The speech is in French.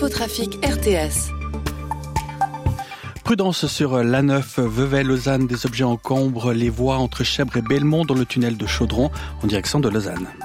Infotrafic RTS. Prudence sur l'A9, Vevey-Lausanne. Des objets encombrent les voies entre Chèvres et Belmont dans le tunnel de Chaudron en direction de Lausanne.